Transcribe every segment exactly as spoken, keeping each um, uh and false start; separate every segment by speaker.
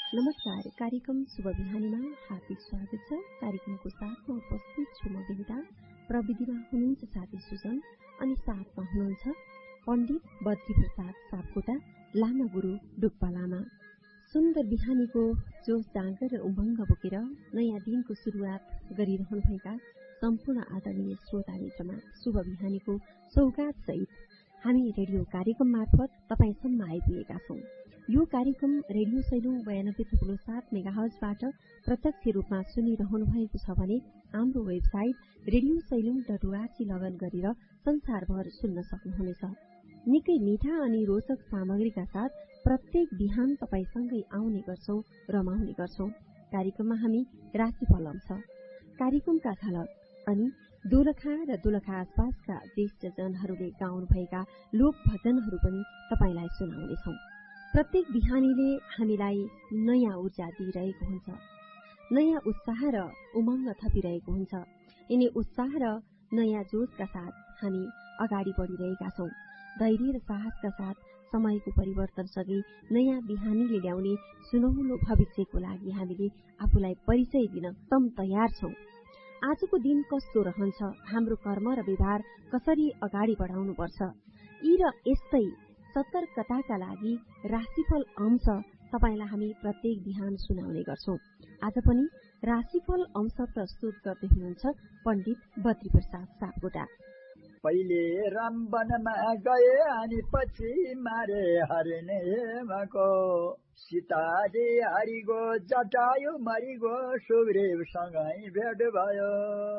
Speaker 1: नमस्कार, कार्यक्रम शुभ बिहानीमा हार्दिक स्वागत छ। कार्यक्रमको साथमा उपस्थित छु म विनिता। प्रविधिमा हुनुहुन्छ साथी सुजन अनि साथमा हुनुहुन्छ पण्डित बद्री प्रसाद सापकोटा, लामा गुरु डुक्पा लामा। सुन्दर बिहानीको जोश जाँगर र उमङ्ग बोकेर नयाँ दिनको सुरुवात गरिरहनुभएका सम्पूर्ण आदरणीय श्रोता मित्रमा शुभ बिहानीको सौगात सहित हामी रेडियो कार्यक्रम मार्फत तपाईसम्म आइपुगेका छौं। यो कार्यक्रम रेडियो सैलुङ बयानब्बे थुप्रो सात मेगाहर्जबाट प्रत्यक्ष रूपमा सुनिरहनु भएको छ भने हाम्रो website radio Sailung dot ORG लगन गरेर संसारभर सुन्न सक्नुहुनेछ। निकै मिठा अनि रोचक सामग्रीका साथ प्रत्येक बिहान तपाईसँगै आउने गर्छौं, रमाउने गर्छौं। कार्यक्रममा हामी राशिफल छ, कार्यक्रमका झलक अनि दोलखा र दोलखा आसपासका ज्येष्ठजनहरूले गाउनुभएका लोक भजनहरू पनि तपाईलाई सुनाउनेछौं। प्रत्येक बिहानीले हामीलाई नयाँ ऊर्जा दिइरहेको हुन्छ, नयाँ उत्साह र उमङ्ग थपिरहेको हुन्छ। यिनी उत्साह र नयाँ जोशका साथ हामी अगाडि बढिरहेका छौं। धैर्य र साहसका साथ समयको परिवर्तनसँगै नयाँ बिहानीले ल्याउने सुनौलो भविष्यको लागि हामीले आफूलाई परिचय दिन तम तयार छौं। आजको दिन कस्तो रहन्छ, हाम्रो कर्म र व्यवहार कसरी अगाडि बढाउनुपर्छ, यी र यस्तै सतर्कताका लागि राशिफल अंश तपाईलाई हामी प्रत्येक बिहान सुनाउने गर्छौं। आज पनि राशिफल अंश प्रस्तुत गर्दै हुनुहुन्छ पण्डित बद्री प्रसाद सापकोटा।
Speaker 2: पहिले राम वनमा गए अनि पछि मारे हरिने भएको, सीताजी हरिगो जटायु मरिगो सुग्रीवसँगै भेट भयो।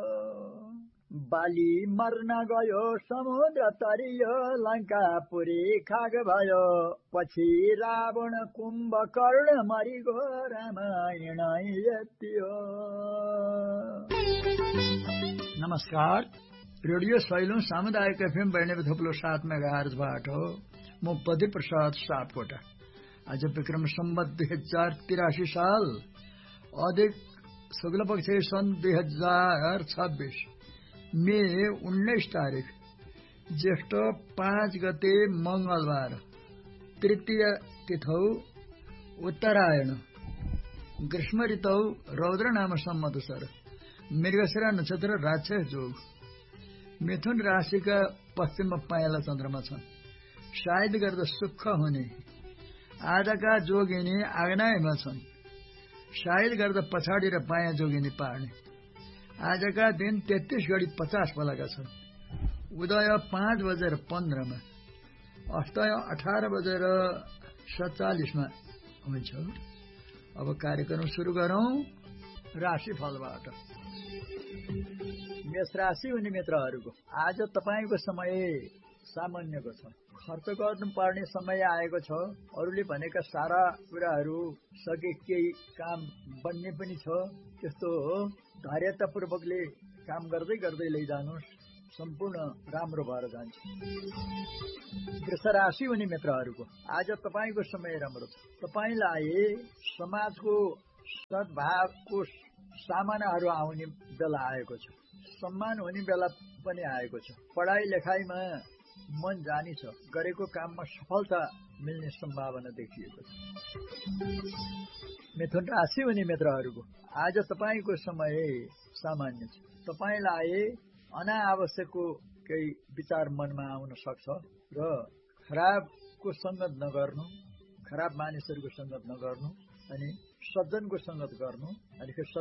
Speaker 2: बाली मर्न गयो समुद्र तरियो लङ्कापुरी खाग भयो, पछि रावण कुम्भकर्ण मरिगो रामायण यति हो।
Speaker 3: नमस्कार, रेडियो सैलुङ सामुदायिक एफएम बयानब्बे थप्लो सात मेगाहर्जबाट म बद्री प्रसाद सापकोटा। आज विक्रम सम्वत दुई हजार तिरासी साल अधिक शुक्ल पक्ष सन् दुई हजार छब्बीस मे उन्नाइस तारिक ज्येष्ठ पाँच गते मंगलबार, तृतीय तिथौ उत्तरायण, ग्रीष्म ऋतौ रौद्र नाम संवत्सर, मृगशिरा नक्षत्र राक्षस जोग। मिथुन राशिका पश्चिममा पायला चन्द्रमा छन्। सायद गर्दा सुख हुने। आजका जोगिनी आग्नेयमा छन्। सायद गर्दा पछाडि र बायाँ जोगिनी पार्ने। आजका दिन तेत्तीस घडी पचास फलका छन्। उदय पाँच बजेर पन्ध्रमा, अस्तय अठार बजेर सत्तालिसमा हुन्छ। अब कार्यक्रम सुरु गरौं राशिफलबाट।
Speaker 2: मेष राशि हुने मित्रहरूको आज तपाईको समय सामान्यको छ। खर्च गर्नुपर्ने समय आएको छ। अरूले भनेका सारा कुराहरू सके केही काम बन्ने पनि छ। त्यस्तो धैर्यतापूर्वकले काम गर्दै गर्दै लैजानुहोस्, सम्पूर्ण राम्रो भएर जान्छ। वृष राशि हुने मित्रहरूको आज तपाईको समय राम्रो छ। तपाईलाई समाजको सद्भावको सामनाहरू आउने बेला आएको छ। सम्मान हुने बेला पनि आएको छ। पढाइ लेखाइमा मन जानी छ। गरेको काममा सफलता मिल्ने सम्भावना देखिएको छ। मिथुन राशि हुने मित्रहरूको आज तपाईको समय सामान्य छ। तपाईलाई अनावश्यकको केही विचार मनमा आउन सक्छ र खराबको संगत नगर्नु, खराब मानिसहरूको संगत नगर्नु अनि सज्जनको संगत गर्नु। अनि